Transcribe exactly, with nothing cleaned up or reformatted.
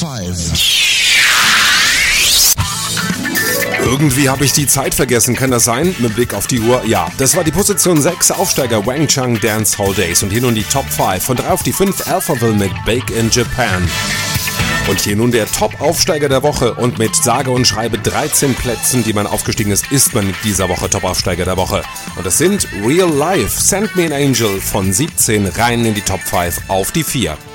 fünf. Irgendwie habe ich die Zeit vergessen, kann das sein? Mit Blick auf die Uhr, ja. Das war die Position sechs, Aufsteiger Wang Chung Dance Hall Days. Und hier nun die Top fünf. Von drei auf die fünf, Alphaville mit Bake in Japan. Und hier nun der Top-Aufsteiger der Woche. Und mit sage und schreibe dreizehn Plätzen, die man aufgestiegen ist, ist man in dieser Woche Top-Aufsteiger der Woche. Und das sind Real Life, Send Me an Angel von siebzehn rein in die Top fünf auf die vier.